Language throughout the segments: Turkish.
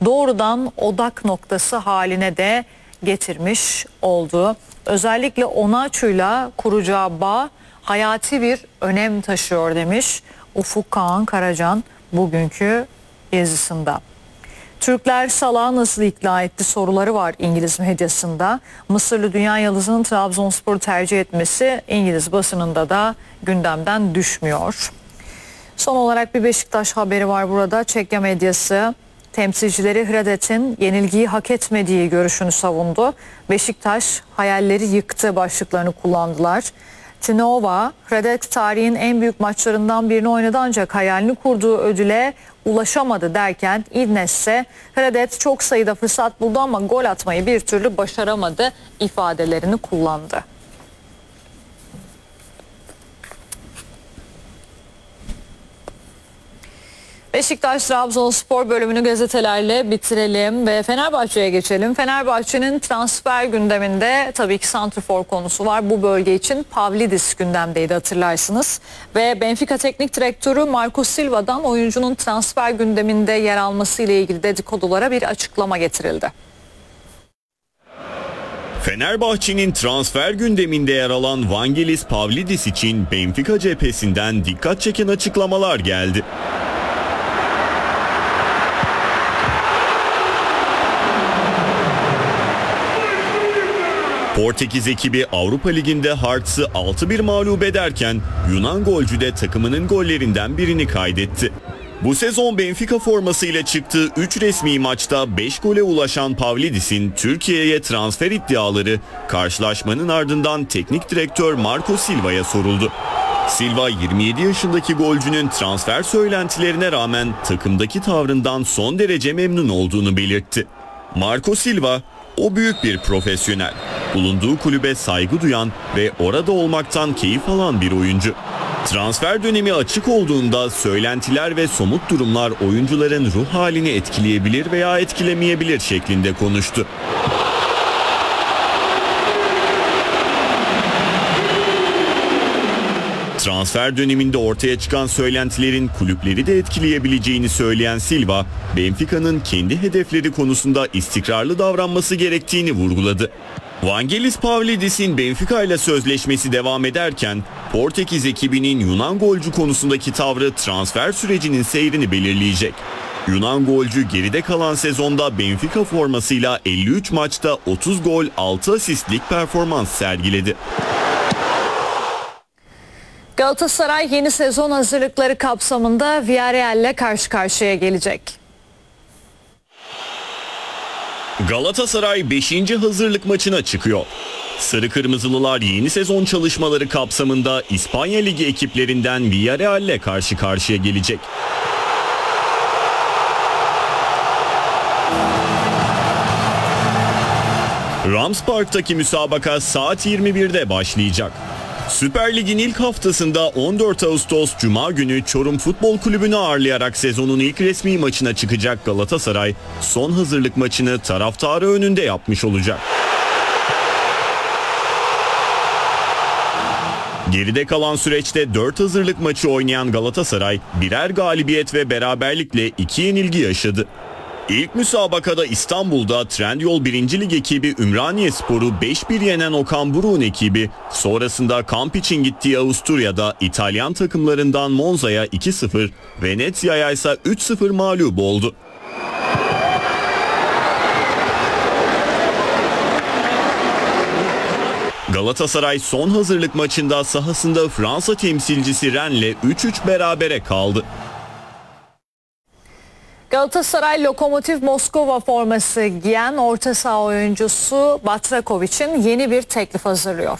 doğrudan odak noktası haline de getirmiş oldu. Özellikle Onaçu'yla kuracağı bağ hayati bir önem taşıyor demiş Ufuk Kağan Karacan bugünkü yazısında. Türkler Salah'ı nasıl ikna etti soruları var İngiliz medyasında. Mısırlı dünya yıldızının Trabzonspor'u tercih etmesi İngiliz basınında da gündemden düşmüyor. Son olarak bir Beşiktaş haberi var burada. Çekya medyası temsilcileri Hradet'in yenilgiyi hak etmediği görüşünü savundu. Beşiktaş hayalleri yıktı başlıklarını kullandılar. Tinova, Hradet tarihin en büyük maçlarından birini oynadı ancak hayalini kurduğu ödüle ulaşamadı derken İdnes ise Hradet çok sayıda fırsat buldu ama gol atmayı bir türlü başaramadı ifadelerini kullandı. Beşiktaş-Trabzonspor bölümünü gazetelerle bitirelim ve Fenerbahçe'ye geçelim. Fenerbahçe'nin transfer gündeminde tabii ki santrfor konusu var. Bu bölge için Pavlidis gündemdeydi hatırlarsınız. Ve Benfica Teknik Direktörü Marco Silva'dan oyuncunun transfer gündeminde yer alması ile ilgili dedikodulara bir açıklama getirildi. Fenerbahçe'nin transfer gündeminde yer alan Vangelis Pavlidis için Benfica cephesinden dikkat çeken açıklamalar geldi. Portekiz ekibi Avrupa Ligi'nde Hearts'ı 6-1 mağlup ederken Yunan golcü de takımının gollerinden birini kaydetti. Bu sezon Benfica formasıyla çıktığı 3 resmi maçta 5 gole ulaşan Pavlidis'in Türkiye'ye transfer iddiaları karşılaşmanın ardından teknik direktör Marco Silva'ya soruldu. Silva 27 yaşındaki golcünün transfer söylentilerine rağmen takımdaki tavrından son derece memnun olduğunu belirtti. Marco Silva, "O büyük bir profesyonel, bulunduğu kulübe saygı duyan ve orada olmaktan keyif alan bir oyuncu. Transfer dönemi açık olduğunda söylentiler ve somut durumlar oyuncuların ruh halini etkileyebilir veya etkilemeyebilir" şeklinde konuştu. Transfer döneminde ortaya çıkan söylentilerin kulüpleri de etkileyebileceğini söyleyen Silva, Benfica'nın kendi hedefleri konusunda istikrarlı davranması gerektiğini vurguladı. Vangelis Pavlidis'in Benfica ile sözleşmesi devam ederken Portekiz ekibinin Yunan golcü konusundaki tavrı transfer sürecinin seyrini belirleyecek. Yunan golcü geride kalan sezonda Benfica formasıyla 53 maçta 30 gol 6 asistlik performans sergiledi. Galatasaray yeni sezon hazırlıkları kapsamında Villarreal'le karşı karşıya gelecek. Galatasaray 5. hazırlık maçına çıkıyor. Sarı Kırmızılılar yeni sezon çalışmaları kapsamında İspanya Ligi ekiplerinden Villarreal'le karşı karşıya gelecek. Rams Park'taki müsabaka saat 21'de başlayacak. Süper Lig'in ilk haftasında 14 Ağustos Cuma günü Çorum Futbol Kulübü'nü ağırlayarak sezonun ilk resmi maçına çıkacak Galatasaray, son hazırlık maçını taraftarı önünde yapmış olacak. Geride kalan süreçte 4 hazırlık maçı oynayan Galatasaray, birer galibiyet ve beraberlikle 2 yenilgi yaşadı. İlk müsabakada İstanbul'da Trendyol 1. Lig ekibi Ümraniyespor'u 5-1 yenen Okan Buruk'un ekibi, sonrasında kamp için gittiği Avusturya'da İtalyan takımlarından Monza'ya 2-0, Venezia'ya ise 3-0 mağlup oldu. Galatasaray son hazırlık maçında sahasında Fransa temsilcisi Rennes'le 3-3 berabere kaldı. Galatasaray Lokomotiv Moskova forması giyen orta saha oyuncusu Batrakovic'in yeni bir teklif hazırlıyor.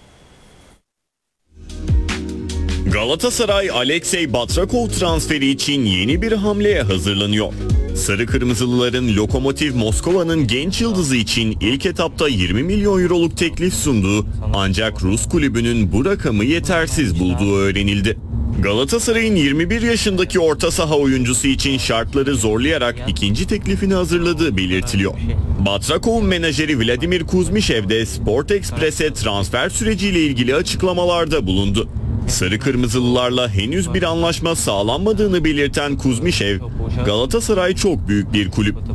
Galatasaray Alexey Batrakov transferi için yeni bir hamleye hazırlanıyor. Sarı Kırmızılıların Lokomotiv Moskova'nın genç yıldızı için ilk etapta 20 milyon euroluk teklif sunduğu ancak Rus kulübünün bu rakamı yetersiz bulduğu öğrenildi. Galatasaray'ın 21 yaşındaki orta saha oyuncusu için şartları zorlayarak ikinci teklifini hazırladığı belirtiliyor. Batrakov'un menajeri Vladimir Kuzmichev de Sport Express'e transfer süreciyle ilgili açıklamalarda bulundu. Sarı Kırmızılılarla henüz bir anlaşma sağlanmadığını belirten Kuzmichev, "Galatasaray çok büyük bir kulüp.